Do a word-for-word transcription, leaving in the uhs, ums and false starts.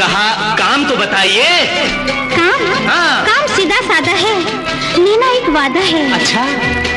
कहा, काम तो बताइए। काम? हाँ। काम सीधा साधा है, लेना एक वादा है। अच्छा